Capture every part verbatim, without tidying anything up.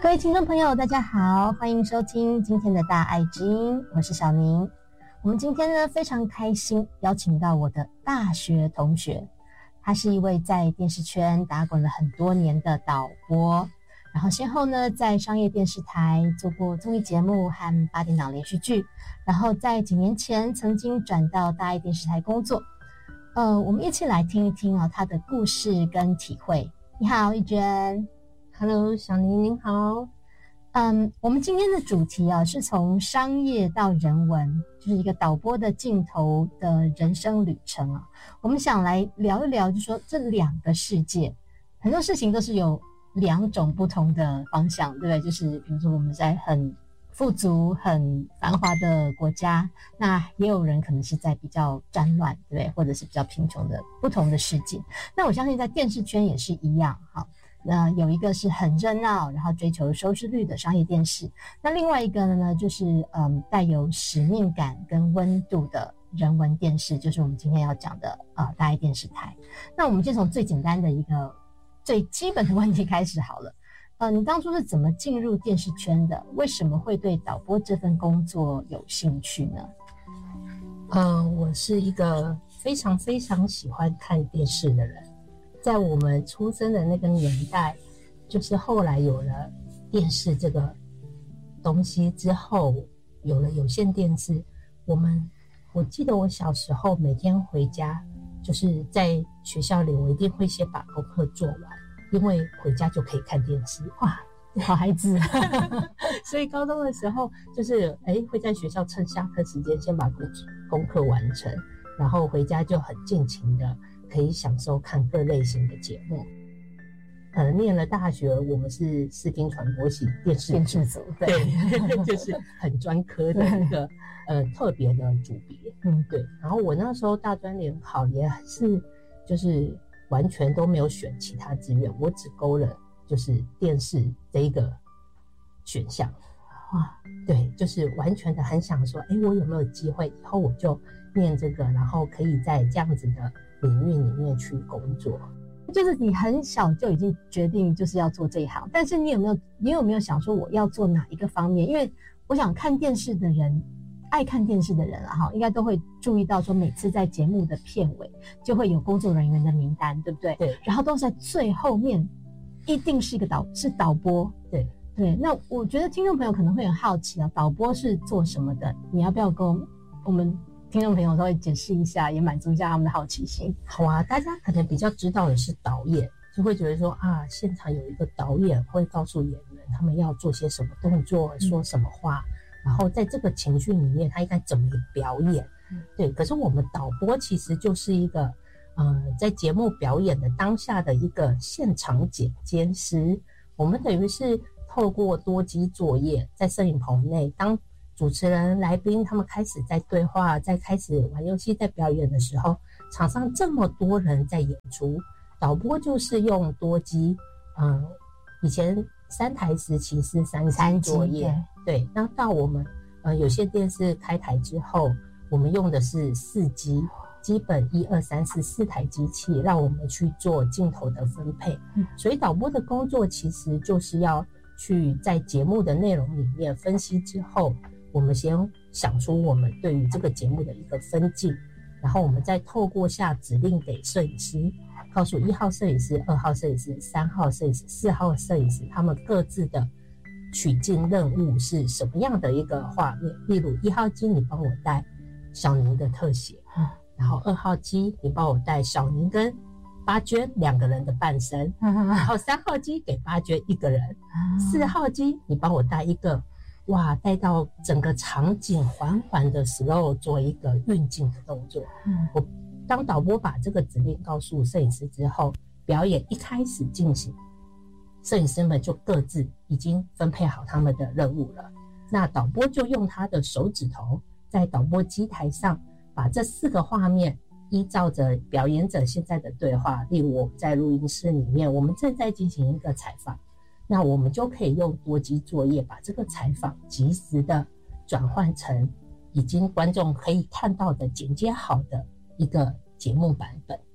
各位听众朋友大家好，欢迎收听今天的大爱之音，我是小宁。我们今天呢非常开心邀请到我的大学同学，他是一位在电视圈打滚了很多年的导播，然后先后呢在商业电视台做过综艺节目和八点档连续剧，然后在几年前曾经转到大爱电视台工作。呃，我们一起来听一听啊、哦、他的故事跟体会。你好，玉娟。 Hello， 小宁您好。 嗯，我们今天的主题啊是从商业到人文，就是一个导播的镜头的人生旅程啊。我们想来聊一聊，就是说这两个世界，很多事情都是有两种不同的方向，对不对？就是比如说我们在很富足、很繁华的国家，那也有人可能是在比较战乱，对不对？或者是比较贫穷的不同的世界。那我相信在电视圈也是一样，哈。那有一个是很热闹，然后追求收视率的商业电视，那另外一个呢，就是嗯带有使命感跟温度的人文电视，就是我们今天要讲的呃大爱电视台。那我们先从最简单的一个最基本的问题开始好了。呃，你当初是怎么进入电视圈的？为什么会对导播这份工作有兴趣呢？ 呃，我是一个非常非常喜欢看电视的人。在我们出生的那个年代，就是后来有了电视这个东西之后，有了有线电视，我们我记得我小时候每天回家，就是在学校里我一定会先把功课做完，因为回家就可以看电视。 哇，好孩子所以高中的时候就是哎会在学校趁下课时间先把功功课完成，然后回家就很尽情的可以享受看各类型的节目。呃，念了大学，我们是视听传播系电视电视组，对， 对就是很专科的一个呃特别的组别。嗯，对。然后我那时候大专联考也是就是完全都没有选其他志愿，我只勾了就是电视这一个选项。哇，对，就是完全的很想说，哎，我有没有机会以后我就念这个，然后可以在这样子的领域里面去工作。 就是你很小就已经决定就是要做这一行，但是你有没有你有没有想说我要做哪一个方面？因为我想看电视的人，爱看电视的人啊，应该都会注意到说，每次在节目的片尾就会有工作人员的名单，对不对？ 对。然后都在最后面，一定是一个导是导播。 对对。那我觉得听众朋友可能会很好奇啊，导播是做什么的？你要不要跟我们听众朋友稍微解释一下，也满足一下他们的好奇心？ 好啊，大家可能比较知道的是导演，就会觉得说啊，现场有一个导演会告诉演员他们要做些什么动作，嗯、说什么话，然后在这个情绪里面他应该怎么表演。嗯、对，可是我们导播其实就是一个呃，在节目表演的当下的一个现场剪接师。我们等于是透过多机作业，在摄影棚内，当主持人、来宾他们开始在对话，在开始玩游戏、在表演的时候，场上这么多人在演出，导播就是用多机，嗯，以前三台时期是三机作业，对，那到我们呃有线电视开台之后，我们用的是四机，基本一二三四四台机器，让我们去做镜头的分配。嗯、所以导播的工作其实就是要去在节目的内容里面分析之后，我们先想出我们对于这个节目的一个分镜，然后我们再透过下指令给摄影师，告诉一号摄影师、二号摄影师、三号摄影师、四号摄影师，他们各自的取镜任务是什么样的一个画面。例如一号机你帮我带小宁的特写，然后二号机你帮我带小宁跟八娟两个人的半身，然后三号机给八娟一个人，四号机你帮我带一个哇，带到整个场景缓缓的 slow 做一个运镜的动作。嗯，我当导播把这个指令告诉摄影师之后，表演一开始进行，摄影师们就各自已经分配好他们的任务了。那导播就用他的手指头在导播机台上把这四个画面依照着表演者现在的对话，例如我们在录音室里面，我们正在进行一个采访，那我们就可以用多机作业把这个采访及时的转换成已经观众可以看到的剪接好的一个节目版本。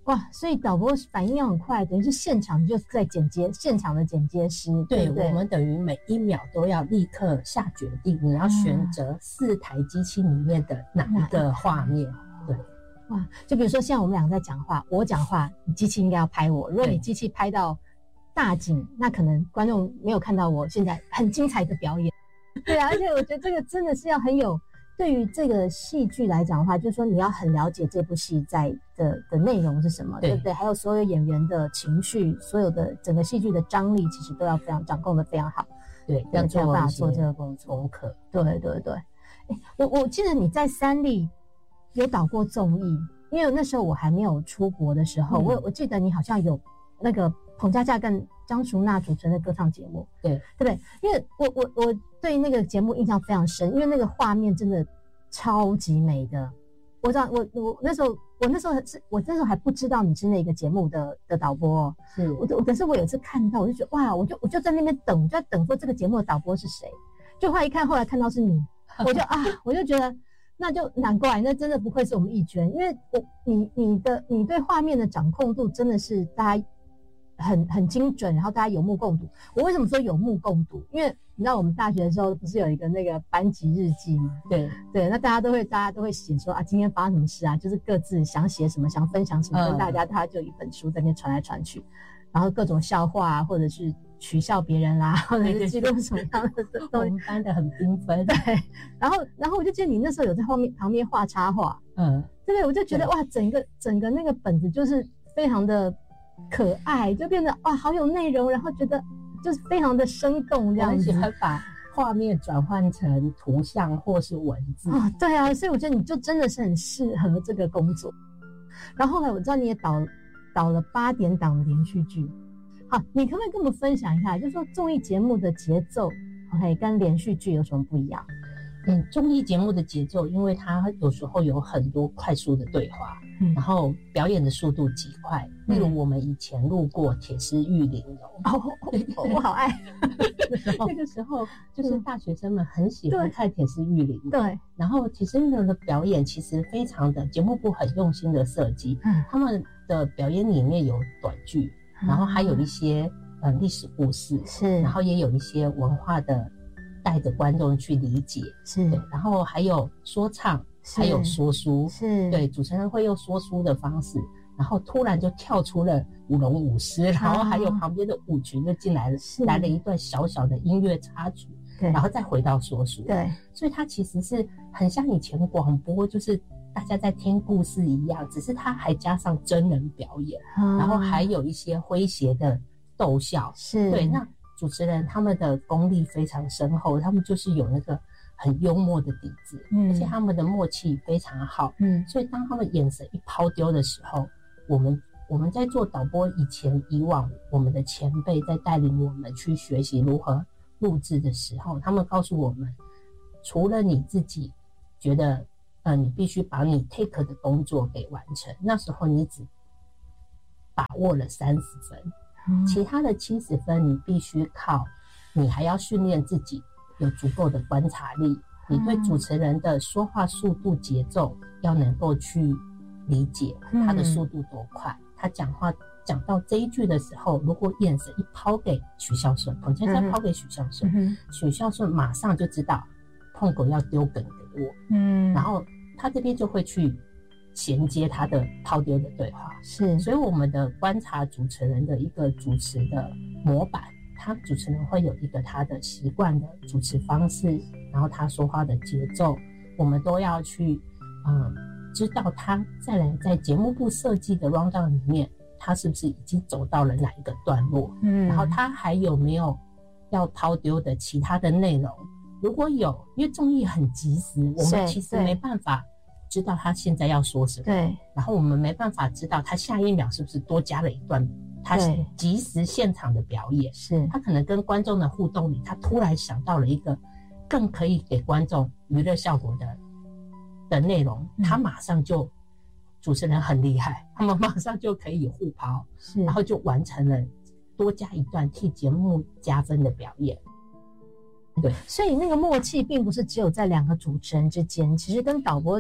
哇，所以导播反应要很快，等于是现场就在剪接，现场的剪接师。 对， 对不对， 我们等于每一秒都要立刻下决定，你要选择四台机器里面的哪一个画面。对， 哇，就比如说现在我们两个在讲话，我讲话，你机器应该要拍我。如果你机器拍到大景，那可能观众没有看到我现在很精彩的表演。对啊，而且我觉得这个真的是要很有。对于这个戏剧来讲的话，就是说你要很了解这部戏在的的内容是什么， 对, 对不对？还有所有演员的情绪，所有的整个戏剧的张力，其实都要非常掌控的非常好。 对，要做办法做这个工作功课。 对对对，我我记得你在三立有导过综艺，因为那时候我还没有出国的时候，嗯、我我记得你好像有那个彭佳佳跟张淑娜主持的歌唱节目， 对对不对？因为我我我对那个节目印象非常深，因为那个画面真的超级美的。我知道我我那时候我那时候是我那时候还不知道你是那个节目的的导播、哦， 是我可是我有一次看到，我就觉得哇，我就我就在那边等，我就在等说这个节目的导播是谁，就后来一看，后来看到是你，我就啊，我就觉得那就难怪，那真的不愧是我们艺娟，因为我你你的你对画面的掌控度真的是大家很很精准，然后大家有目共睹。我为什么说有目共睹？因为你知道我们大学的时候不是有一个那个班级日记吗？ 对对，那大家都会大家都会写说啊，今天发生什么事啊，就是各自想写什么，想分享什么，跟大家，他就有一本书在那边传来传去，然后各种笑话啊，或者是取笑别人啦、啊，或者是记录什么样的东西，我们班的很缤纷。 对，然后然后我就记得你那时候有在后面旁边画插画，嗯，对不对？我就觉得哇，整个整个那个本子就是非常的可爱，就变得哇好有内容，然后觉得就是非常的生动这样子。 我很喜欢把画面转换成图像或是文字啊、哦，对啊，所以我觉得你就真的是很适合这个工作。然后后来我知道你也导导了八点档的连续剧，好，你可不可以跟我们分享一下，就是说综艺节目的节奏 ，OK， 跟连续剧有什么不一样？ 嗯，综艺节目的节奏，因为它有时候有很多快速的对话，嗯、然后表演的速度极快。嗯、例如我们以前录过《铁狮玉玲珑》， 哦，我好爱。 那个时候就是大学生们很喜欢看《铁狮玉玲珑》， 对。 然后铁狮玉玲珑的表演其实非常的，节目部很用心的设计，嗯，他们的表演里面有短剧，嗯、然后还有一些呃历史故事， 是， 然后也有一些文化的。带着观众去理解， 是， 对，然后还有说唱，还有说书， 是， 对，主持人会用说书的方式，然后突然就跳出了舞龙舞狮，然后还有旁边的舞群就进来了，来了一段小小的音乐插曲，对，然后再回到说书， 对， 所以它其实是很像以前广播，就是大家在听故事一样，只是它还加上真人表演，啊、然后还有一些诙谐的逗笑， 是， 对，那。主持人他们的功力非常深厚，他们就是有那个很幽默的底子，嗯，而且他们的默契非常好，嗯，所以当他们眼神一抛丢的时候，我们我们在做导播以前，以往我们的前辈在带领我们去学习如何录制的时候，他们告诉我们，除了你自己觉得，呃，你必须把你 take 的工作给完成，那时候你只把握了三十分。其他的七十分，你必须靠，你还要训练自己有足够的观察力，你对主持人的说话速度、节奏要能够去理解他的速度多快。他讲话讲到这一句的时候，如果眼神一抛给许孝顺，彭先生抛给许孝顺，嗯、许孝顺马上就知道碰狗要丢梗给我，嗯，然后他这边就会去。衔接他的抛丢的对话， 是， 所以我们的观察主持人的一个主持的模板，他主持人会有一个他的习惯的主持方式，然后他说话的节奏，我们都要去，嗯，知道他再来在节目部设计的 rundown 里面，他是不是已经走到了哪一个段落，嗯，然后他还有没有要抛丢的其他的内容，如果有，因为综艺很及时，我们其实没办法。知道他现在要说什么， 对， 然后我们没办法知道他下一秒是不是多加了一段他即时现场的表演， 是他可能跟观众的互动里，他突然想到了一个更可以给观众娱乐效果的的内容，嗯、他马上就主持人很厉害，他们马上就可以互抛，是，然后就完成了多加一段替节目加分的表演。对， 所以那个默契并不是只有在两个主持人之间，其实跟导播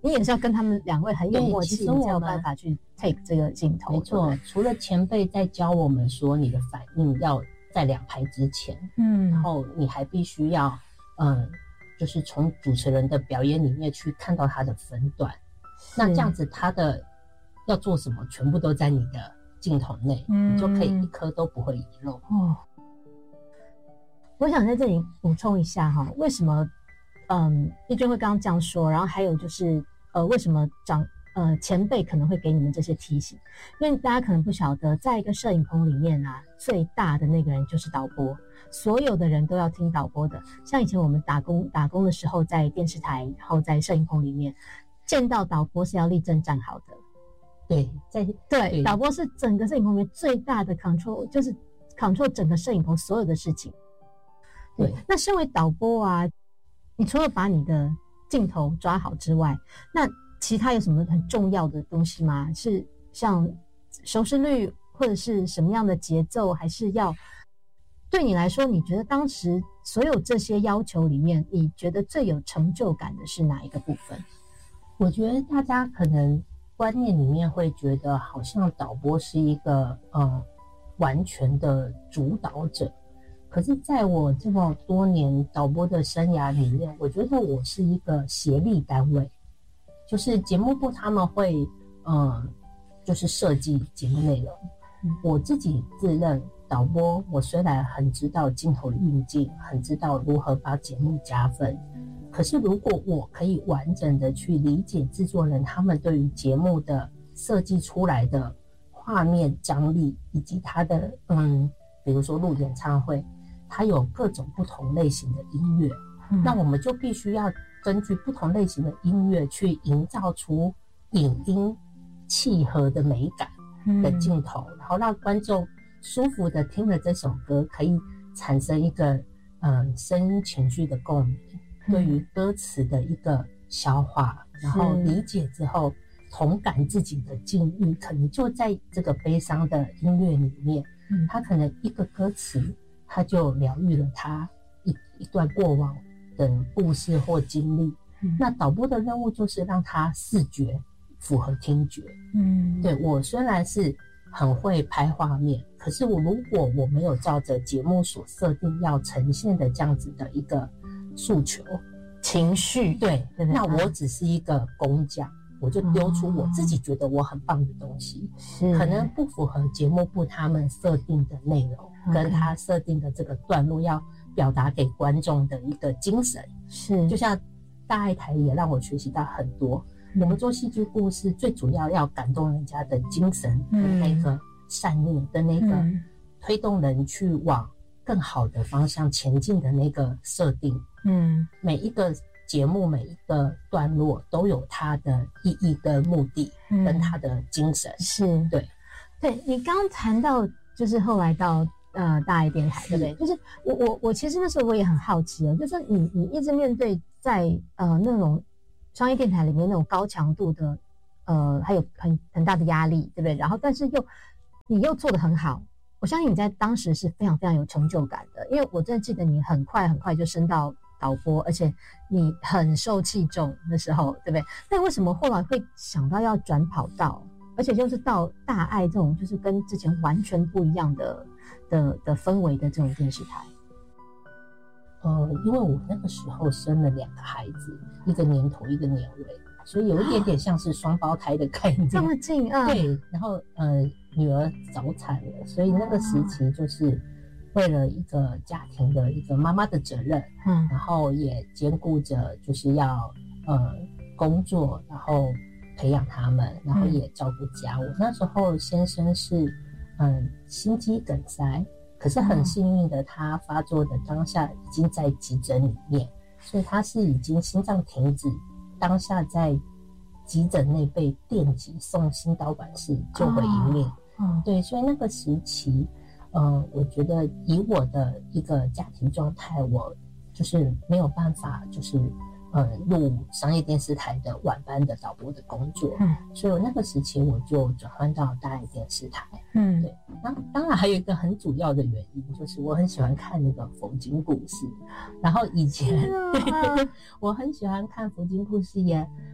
你也是要跟他们两位很有默契，你才有其实我们办法去 take 这个镜头。 没错，除了前辈在教我们说你的反应要在两拍之前， 嗯， 然后你还必须要，嗯，就是从主持人的表演里面去看到他的分段，那这样子他的要做什么，全部都在你的镜头内，嗯，你就可以一颗都不会遗漏。 哦，我想在这里补充一下哈，为什么嗯丽娟会刚刚这样说，然后还有就是呃为什么长呃前辈可能会给你们这些提醒，因为大家可能不晓得，在一个摄影棚里面啊，最大的那个人就是导播，所有的人都要听导播的。像以前我们打工打工的时候，在电视台，然后在摄影棚里面见到导播是要立正站好的。 对，在对, 对导播是整个摄影棚里面最大的 control， 就是 control 整个摄影棚所有的事情。对，对那身为导播啊，你除了把你的镜头抓好之外，那其他有什么很重要的东西吗？是像收视率，或者是什么样的节奏，还是要对你来说，你觉得当时所有这些要求里面，你觉得最有成就感的是哪一个部分？ 我觉得大家可能观念里面会觉得，好像导播是一个呃完全的主导者。可是在我这么多年导播的生涯里面，我觉得我是一个协力单位，就是节目部他们会呃就是设计节目内容，我自己自认导播，我虽然很知道镜头运镜，很知道如何把节目加分，可是如果我可以完整的去理解制作人他们对于节目的设计出来的画面张力，以及他的嗯比如说录演唱会，它有各种不同类型的音乐，嗯，那我们就必须要根据不同类型的音乐去营造出影音契合的美感的镜头，嗯，然后让观众舒服的听了这首歌，可以产生一个嗯声音情绪的共鸣，嗯，对于歌词的一个消化，然后理解之后同感自己的境遇，可能就在这个悲伤的音乐里面，嗯，他可能一个歌词他就疗愈了他 一, 一段过往的故事或经历，嗯，那导播的任务就是让他视觉符合听觉，嗯，对，我虽然是很会拍画面，可是我如果我没有照着节目所设定要呈现的这样子的一个诉求情绪， 对，对对，那我只是一个工匠，我就丢出我自己觉得我很棒的东西，哦，可能不符合节目部他们设定的内容，嗯，跟他设定的这个段落要表达给观众的一个精神，是，就像大爱台也让我学习到很多，嗯，我们做戏剧故事最主要要感动人家的精神跟那个善念跟那个推动人去往更好的方向前进的那个设定，嗯，每一个节目每一个段落都有它的意义跟目的，嗯，跟它的精神，是，对， 对，你刚刚谈到就是后来到呃大爱电台，对不对？就是我我我其实那时候我也很好奇哦，就是你你一直面对在呃那种商业电台里面那种高强度的呃还有很很大的压力，对不对？然后但是又你又做得很好，我相信你在当时是非常非常有成就感的，因为我真的记得你很快很快就升到导播，而且你很受器重的时候，对不对？那为什么后来会想到要转跑道，而且就是到大爱这种就是跟之前完全不一样的的的氛围的这种电视台？ 呃，因为我那个时候生了两个孩子，一个年头一个年尾，所以有一点点像是双胞胎的概念。 这么近啊？ 对，然后呃女儿早产了，所以那个时期就是为了一个家庭的一个妈妈的责任，嗯，然后也兼顾着就是要呃工作，然后培养他们，然后也照顾家务。嗯，那时候先生是嗯心肌梗塞，可是很幸运的他发作的当下已经在急诊里面，所以他是已经心脏停止，当下在急诊内被电击送心导管室救回一命，哦，对，所以那个时期呃，我觉得以我的一个家庭状态，我就是没有办法就是呃入商业电视台的晚班的导播的工作，嗯，所以我那个时期我就转换到大爱电视台，嗯，对。那当然还有一个很主要的原因，就是我很喜欢看那个佛经故事，然后以前、啊、我很喜欢看佛经故事，也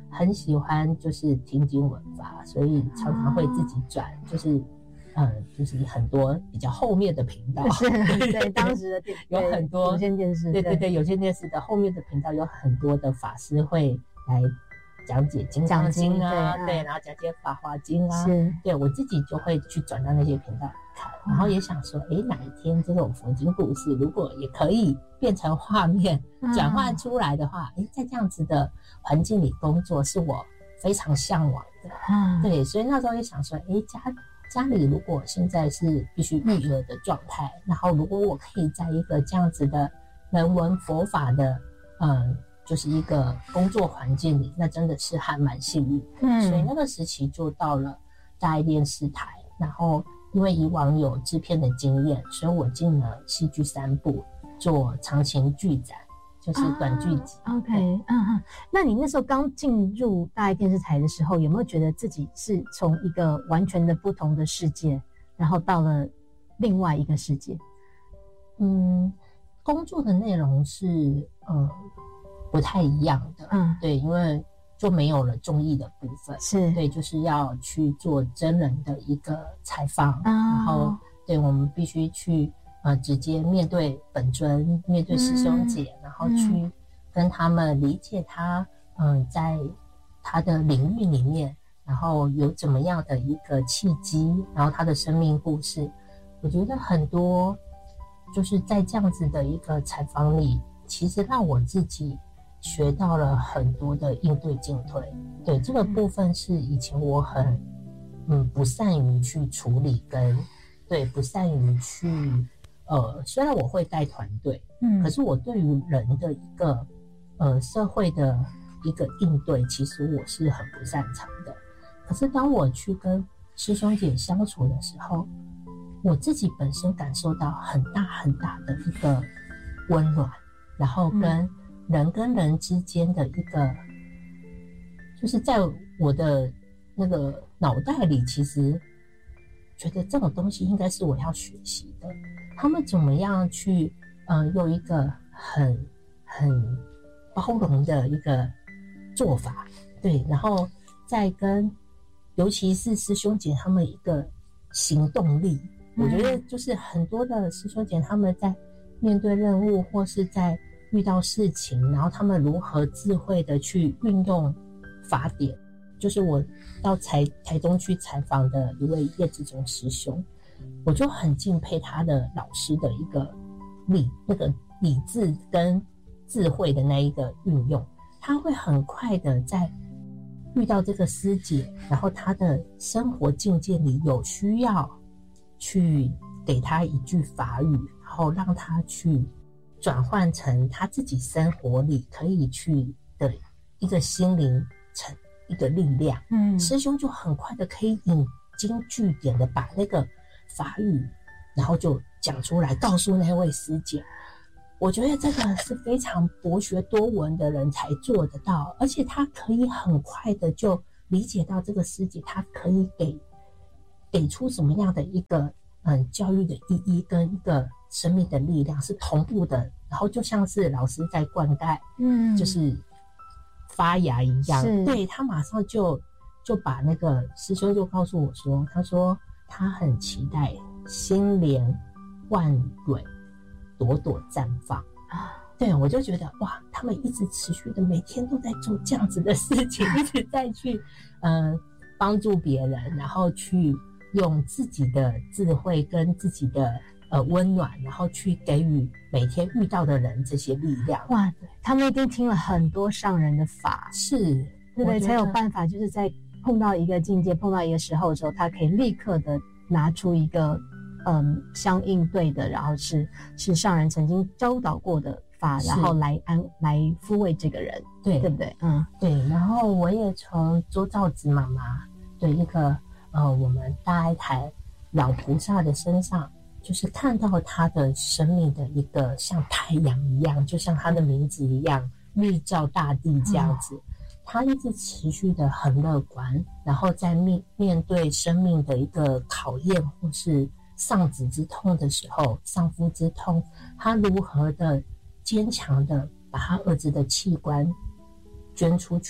很喜欢就是听经闻法，所以常常会自己转，就是嗯，就是很多比较后面的频道， 是对当时的有很多有线电视， 对对对，有线电视的后面的频道有很多的法师会来讲解金刚经啊， 对， 对，然后讲解法华经啊， 是， 对我自己就会去转到那些频道看，然后也想说，哎，哪一天这种佛经故事如果也可以变成画面转换出来的话，哎，在这样子的环境里工作是我非常向往的， 嗯， 对，所以那时候也想说，哎，家家里如果现在是必须育儿的状态，然后如果我可以在一个这样子的人文佛法的，嗯，就是一个工作环境里，那真的是还蛮幸运。嗯，所以那个时期就到了大爱电视台，然后因为以往有制片的经验，所以我进了戏剧三部做长情剧展，就是短剧集。 啊、OK， 嗯嗯，那你那时候刚进入大爱电视台的时候，有没有觉得自己是从一个完全的不同的世界，然后到了另外一个世界？ 嗯，工作的内容是呃不太一样的，嗯，对，因为就没有了综艺的部分， 是对，就是要去做真人的一个采访，哦、然后对我们必须去呃直接面对本尊，面对师兄姐，嗯、然后去跟他们理解他，嗯、呃，在他的领域里面，然后有怎么样的一个契机，然后他的生命故事，我觉得很多就是在这样子的一个采访里，其实让我自己学到了很多的应对进退，对这个部分是以前我很嗯不善于去处理跟对不善于去呃虽然我会带团队，嗯，可是我对于人的一个呃社会的一个应对，其实我是很不擅长的。可是当我去跟师兄姐相处的时候，我自己本身感受到很大很大的一个温暖，然后跟人跟人之间的一个，就是在我的那个脑袋里，其实觉得这种东西应该是我要学习的。他们怎么样去，嗯、呃，用一个很很包容的一个做法，对，然后再跟，尤其是师兄姐他们一个行动力，嗯、我觉得就是很多的师兄姐他们在面对任务或是在遇到事情，然后他们如何智慧的去运用法典，就是我到台台中去采访的一位叶志忠师兄，我就很敬佩他的老师的一个理那个理智跟智慧的那一个运用，他会很快的在遇到这个师姐，然后他的生活境界里有需要去给他一句法语，然后让他去转换成他自己生活里可以去的一个心灵成一个力量。嗯，师兄就很快的可以引经据典的把那个法语，然后就讲出来，告诉那位师姐。我觉得这个是非常博学多闻的人才做得到，而且他可以很快的就理解到这个师姐，他可以给给出什么样的一个嗯教育的意义跟一个生命的力量是同步的，然后就像是老师在灌溉，嗯，就是发芽一样，对，他马上就就把那个师兄就告诉我说，他说他很期待心莲万蕊朵朵绽放啊！对，我就觉得哇，他们一直持续的每天都在做这样子的事情，一直在去嗯、呃、帮助别人，然后去用自己的智慧跟自己的呃温暖，然后去给予每天遇到的人这些力量。 哇，他们一定听了很多上人的法， 是， 对对，才有办法，就是在碰到一个境界、碰到一个时候的时候，他可以立刻的拿出一个嗯相应对的，然后是是上人曾经教导过的法，然后来安来抚慰这个人， 对对不对？嗯， 对。然后我也从周兆子妈妈对一个呃我们大爱台老菩萨的身上，就是看到他的生命的一个像太阳一样，就像他的名字一样，日照大地这样子。嗯，他一直持续的很乐观，然后在面面对生命的一个考验或是丧子之痛的时候，丧夫之痛，他如何的坚强的把他儿子的器官捐出去，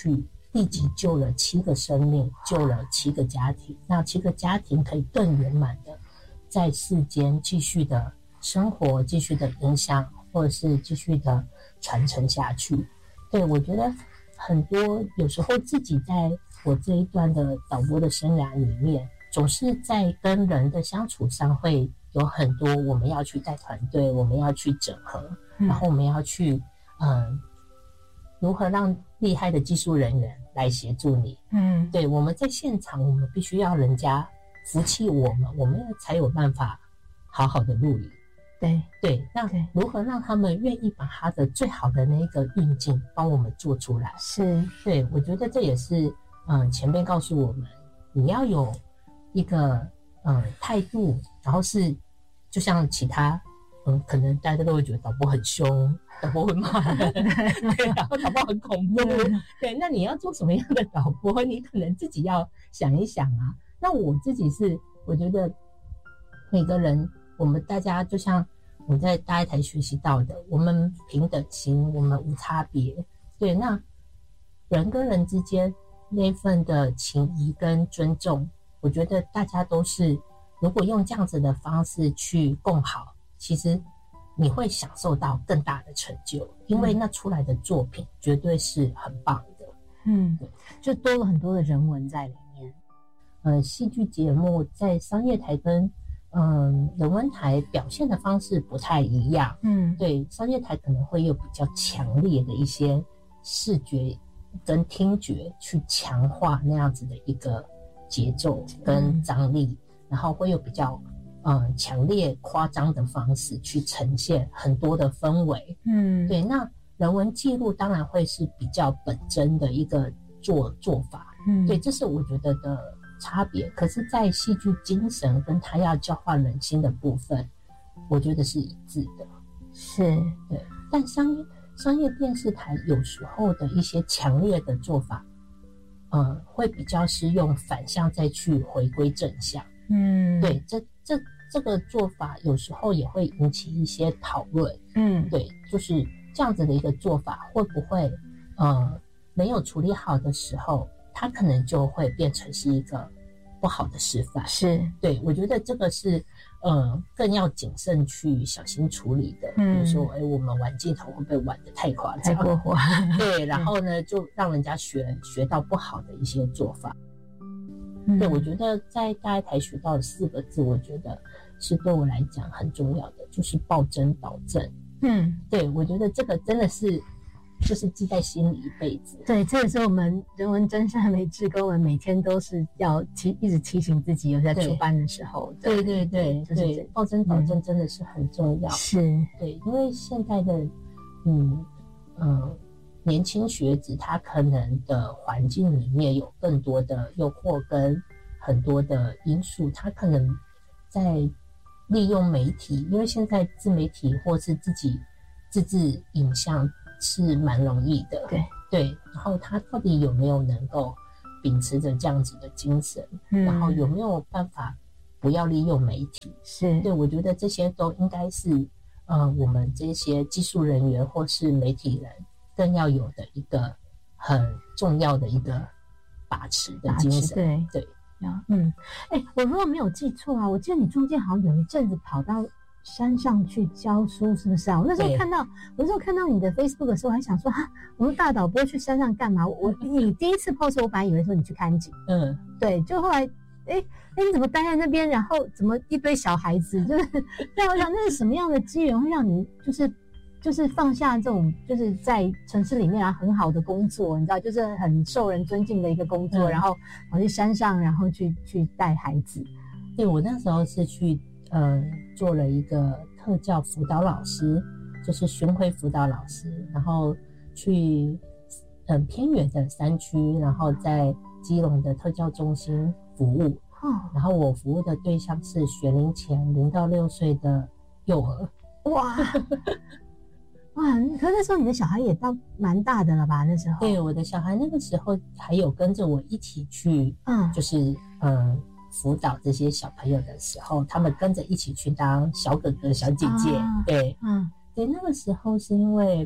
立即救了七个生命，救了七个家庭，让七个家庭可以更圆满的在世间继续的生活，继续的影响，或者是继续的传承下去。对，我觉得很多有时候自己在我这一段的导播的生涯里面，总是在跟人的相处上会有很多我们要去带团队，我们要去整合， 嗯、 然后我们要去嗯，如何让厉害的技术人员来协助你。嗯，对，我们在现场我们必须要人家服气我们，我们才有办法好好的录影。 对对，那如何让他们愿意把他的最好的那个运镜帮我们做出来？是，对，我觉得这也是嗯前辈告诉我们，你要有一个嗯态度，然后是就像其他嗯可能大家都会觉得导播很凶，导播会骂人，对，然后导播很恐怖，对，那你要做什么样的导播？你可能自己要想一想啊。那我自己是我觉得每个人。我们大家就像我在大一台学习到的，我们平等心，我们无差别。对，那人跟人之间那份的情谊跟尊重，我觉得大家都是，如果用这样子的方式去共好，其实你会享受到更大的成就，因为那出来的作品绝对是很棒的。 嗯，对，就多了很多的人文在里面。 呃，戏剧节目在商业台跟嗯，人文台表现的方式不太一样。嗯，对，商业台可能会有比较强烈的一些视觉跟听觉去强化那样子的一个节奏跟张力，嗯、然后会有比较嗯强烈夸张的方式去呈现很多的氛围。嗯，对，那人文记录当然会是比较本真的一个做做法。嗯，对，这是我觉得的差别。可是在戏剧精神跟他要教化人心的部分，我觉得是一致的。 是， 对。但商业商业电视台有时候的一些强烈的做法，呃，会比较是用反向再去回归正向。嗯，对，这这这个做法有时候也会引起一些讨论。嗯，对，就是这样子的一个做法会不会呃没有处理好的时候，它可能就会变成是一个不好的示范。是，对，我觉得这个是呃更要谨慎去小心处理的。嗯，比如说，哎，我们玩镜头会不会玩得太夸张、 太过火？ 对，然后呢，就让人家学学到不好的一些做法。嗯、对，我觉得在大爱台学到的四个字，我觉得是对我来讲很重要的，就是暴真导正。嗯，对，我觉得这个真的是。就是记在心里一辈子。 对，这也是我们人文真善美志工们每天都是要提一直提醒自己，有在出班的时候。 对对对对，对，暴真导正真的是很重要。 是、 嗯，对，因为现在的嗯嗯年轻学子，他可能的环境里面有更多的诱惑跟很多的因素，他可能在利用媒体，因为现在自媒体或是自己自制影像。是蛮容易的， 对对，然后他到底有没有能够秉持着这样子的精神，嗯、然后有没有办法不要利用媒体？是，对，我觉得这些都应该是，呃，我们这些技术人员或是媒体人更要有的一个很重要的一个把持的精神。 对对， 嗯，哎，我如果没有记错啊，我记得你中间好像有一阵子跑到山上去教书，是不是啊？我那时候看到，我那时候看到你的 Facebook 的时候，还想说，哈，我们大导播去山上干嘛？我你第一次 post 我本来以为说你去看景，嗯，对，就后来，哎哎，你怎么待在那边？然后怎么一堆小孩子？就是，对，我想那是什么样的机缘会让你就是就是放下这种就是在城市里面啊很好的工作，你知道，就是很受人尊敬的一个工作，嗯、然后跑去山上，然后去去带孩子。 对，我那时候是去。呃，做了一个特教辅导老师，就是巡回辅导老师，然后去很、呃、偏远的山区，然后在基隆的特教中心服务。哦，然后我服务的对象是学龄前零到六岁的幼儿。 哇哇！可是那时候你的小孩也到蛮大的了吧？那时候对，我的小孩那个时候还有跟着我一起去，嗯，就是呃。辅导这些小朋友的时候，他们跟着一起去当小哥哥、小姐姐。啊、对，嗯，对，那个时候是因为，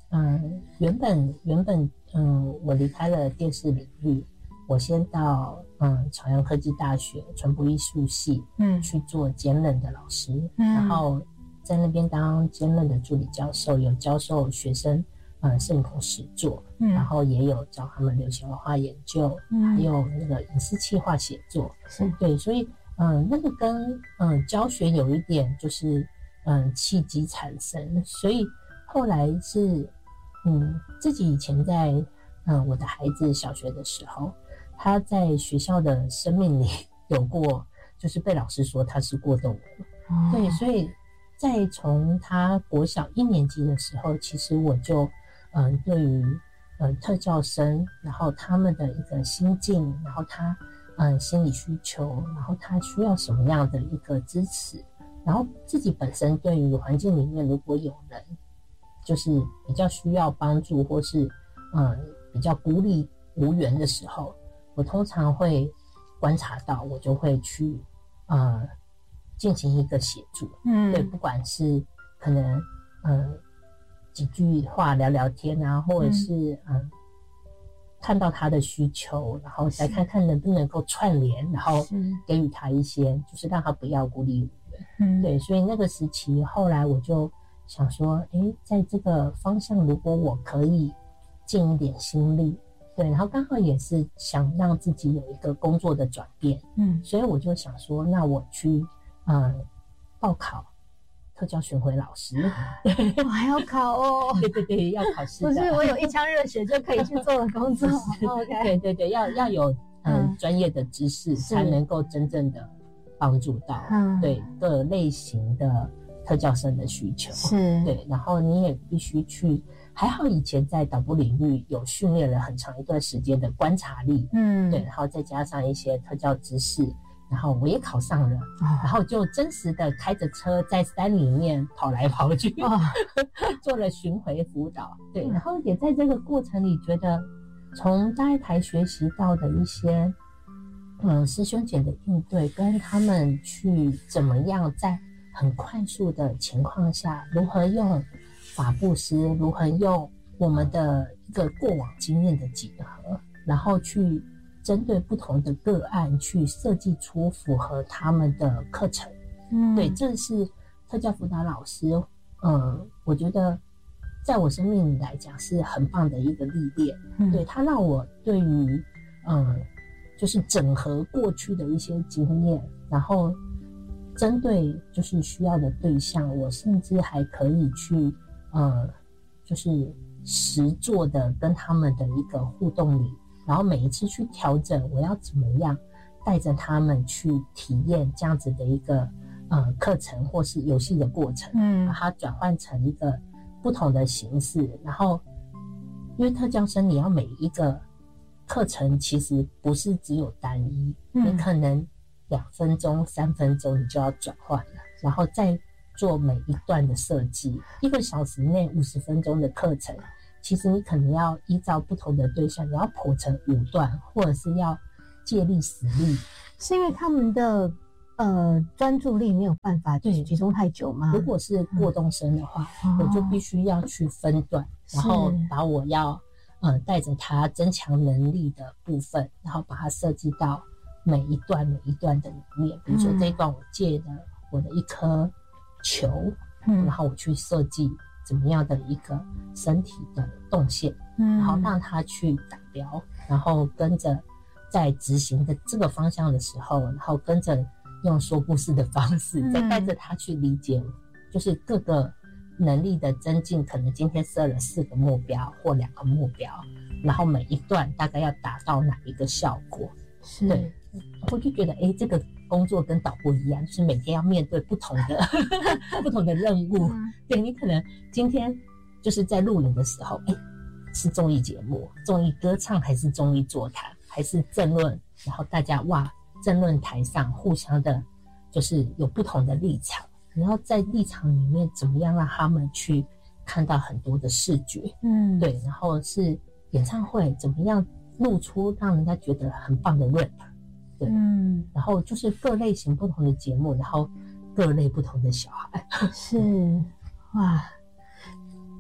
嗯，原本原本嗯，我离开了电视领域，我先到嗯朝阳科技大学传播艺术系嗯去做兼任的老师，嗯，然后在那边当兼任的助理教授，有教授学生嗯摄影棚实作，嗯，然后也有教他们流行文化研究，嗯，还有那个影视企划写作，是对，所以嗯那个跟嗯教学有一点就是嗯契机产生，所以后来是嗯自己以前在嗯我的孩子小学的时候，他在学校的生命里有过，就是被老师说他是过动儿，哦，对，所以在从他国小一年级的时候，其实我就嗯对于嗯特教生，然后他们的一个心境，然后他嗯心理需求，然后他需要什么样的一个支持，然后自己本身对于环境里面如果有人就是比较需要帮助，或是嗯比较孤立无援的时候，我通常会观察到，我就会去呃进行一个协助，嗯，对，不管是可能嗯几句话聊聊天啊，或者是嗯、呃、看到他的需求，然后再看看能不能够串联，然后给予他一些，就是让他不要孤立无援，嗯，对，所以那个时期后来我就想说，诶，在这个方向如果我可以尽一点心力，对，然后刚好也是想让自己有一个工作的转变，嗯，所以我就想说，那我去嗯报考特教巡回老师， 我还要考哦， 对对对，要考试的， 不是我有一腔热血就可以去做的工作，OK， 对对对，要要有嗯专业的知识，才能够真正的帮助到、嗯、对各类型的特教生的需求，是，对，然后你也必须去。还好以前在导播领域有训练了很长一段时间的观察力，嗯，对，然后再加上一些特教知识，然后我也考上了，哦、然后就真实的开着车在山里面跑来跑去，哦、做了巡回辅导，对，然后也在这个过程里觉得从大爱台学习到的一些嗯师兄姐的应对，跟他们去怎么样在很快速的情况下如何用法布施，如何用我们的一个过往经验的结合，然后去针对不同的个案去设计出符合他们的课程。嗯，对，这是特教辅导老师，嗯，我觉得在我生命里来讲是很棒的一个历练。嗯，对，它让我对于嗯，就是整合过去的一些经验，然后针对就是需要的对象，我甚至还可以去。呃，就是实作的跟他们的一个互动里，然后每一次去调整，我要怎么样带着他们去体验这样子的一个呃课程或是游戏的过程，嗯，把它转换成一个不同的形式。然后，因为特教生你要每一个课程其实不是只有单一，嗯、你可能两分钟、三分钟你就要转换了，然后再做每一段的设计，一个小时内五十分钟的课程，其实你可能要依照不同的对象，你要剖成五段，或者是要借力使力， 是因为他们的呃专注力没有办法就是集中太久吗？ 如果是过动生的话，嗯、我就必须要去分段，然后把我要呃带着他增强能力的部分，然后把它设计到每一段每一段的里面。比如说这一段我借了我的一颗球，嗯，然后我去设计怎么样的一个身体的动线，嗯，然后让他去达标，然后跟着在执行的这个方向的时候，然后跟着用说故事的方式，嗯、再带着他去理解，就是各个能力的增进，可能今天设了四个目标或两个目标，然后每一段大概要达到哪一个效果，是对，我就觉得，哎，这个工作跟导播一样，就是每天要面对不同的不同的任务。嗯、对，你可能今天就是在录影的时候，哎，是综艺节目、综艺歌唱，还是综艺座谈，还是政论？然后大家哇，政论台上互相的，就是有不同的立场，然后在立场里面怎么样让他们去看到很多的视觉？嗯，对，然后是演唱会怎么样录出让人家觉得很棒的 rap。对，嗯，然后就是各类型不同的节目，然后各类不同的小孩， 是，哇，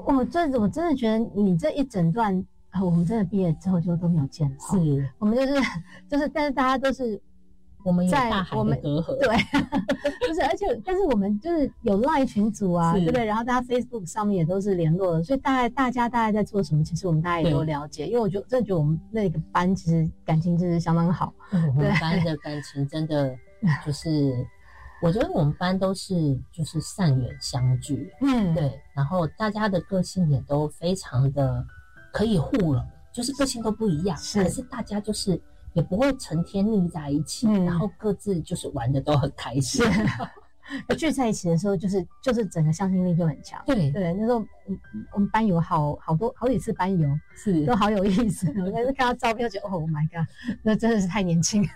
我这我真的觉得你这一整段，呃、我们真的毕业之后就都没有见了。 是， 我们就是就是，但是大家都是。 我们有大海的隔阂， 对，不是，而且但是我们就是有 LINE 群组啊，对不对？然后大家 Facebook 上面也都是联络的，所以大概大家大概在做什么，其实我们大家也都了解。因为我觉得真的觉得我们那个班其实感情真是相当好， 嗯、我们班的感情真的就是，我觉得我们班都是就是善缘相聚，嗯，对，然后大家的个性也都非常的可以互融，就是个性都不一样，是可是大家就是。也不会成天腻在一起、嗯，然后各自就是玩的都很开心。 聚在一起的时候，就是就是整个向心力就很强。对对，那时候我们班游好好多好几次班游，是都好有意思。我但是看到照片就觉得 ，Oh my god， 那真的是太年轻。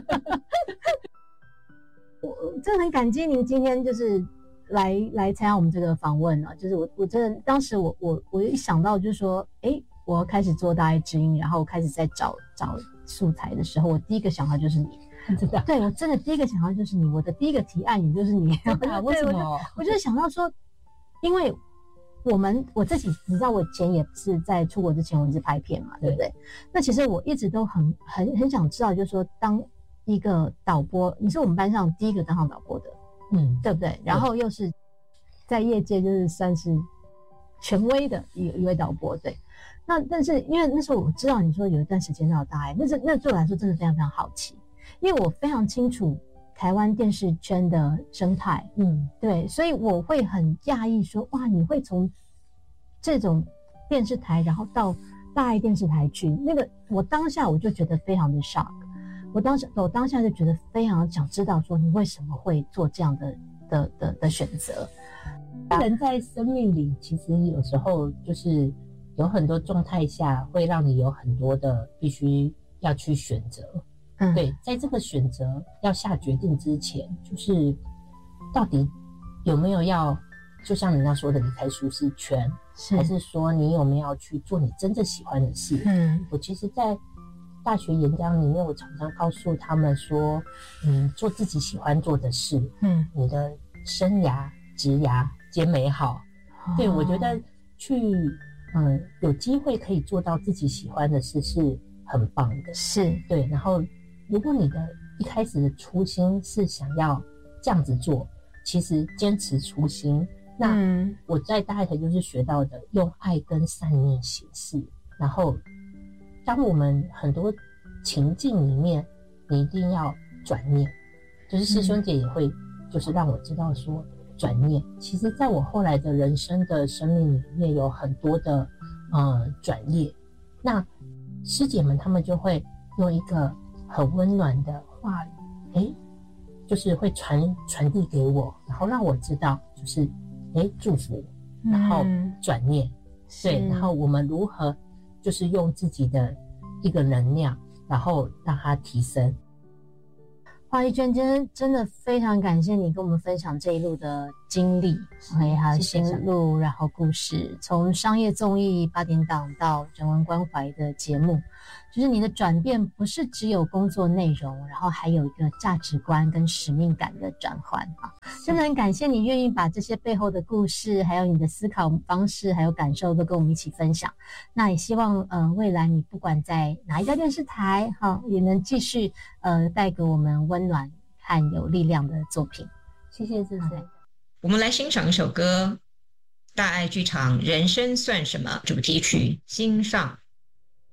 我真的很感激您今天就是来来参加我们这个访问啊，就是我我真的当时我我我一想到就是说，哎，我要开始做大爱知音，然后开始在找找。素材的时候，我第一个想到就是你，真的，对我真的第一个想到就是你，我的第一个提案也就是你。 为什么？ 我就, 我就是想到说，因为我们我自己，你知道，我以前也是在出国之前，我一直拍片嘛，对不对？那其实我一直都很很很想知道，就是说，当一个导播，你是我们班上第一个当上导播的，嗯，对不对？然后又是在业界就是算是权威的一一位导播，对。那但是因为那时候我知道你说有一段时间到大爱，那是那对我来说真的非常非常好奇，因为我非常清楚台湾电视圈的生态，嗯，对，所以我会很讶异说，哇，你会从这种电视台然后到大爱电视台去，那个我当下我就觉得非常的 shock， 我当时我当下就觉得非常想知道说你为什么会做这样的的的的选择。 人在生命里其实有时候就是有很多状态下会让你有很多的必须要去选择，嗯，对，在这个选择要下决定之前，就是到底有没有要，就像人家说的离开舒适圈，是还是说你有没有要去做你真正喜欢的事？嗯，我其实，在大学演讲里面，我常常告诉他们说，嗯，做自己喜欢做的事，嗯，你的生涯、职涯皆美好。哦、对，我觉得去。嗯，有机会可以做到自己喜欢的事是很棒的，是对。然后，如果你的一开始的初心是想要这样子做，其实坚持初心，那我在大爱台就是学到的，用爱跟善念行事。然后，当我们很多情境里面，你一定要转念，就是师兄姐也会，就是让我知道说。转念，其实在我后来的人生的生命里面有很多的呃转业，那师姐们她们就会用一个很温暖的话语，诶，就是会传传递给我，然后让我知道就是诶祝福，然后转念，嗯、对，然后我们如何就是用自己的一个能量，然后让它提升。 华丽娟，今天真的非常感谢你跟我们分享这一路的经历 ，OK， 还有心路，然后故事，从商业综艺八点档到人文关怀的节目，就是你的转变不是只有工作内容，然后还有一个价值观跟使命感的转换啊！真的很感谢你愿意把这些背后的故事，还有你的思考方式，还有感受都跟我们一起分享。那也希望呃未来你不管在哪一家电视台哈，也能继续呃带给我们温暖和有力量的作品。谢谢志穗。 我们来欣赏一首歌，大爱剧场《人生算什么》主题曲《心上》。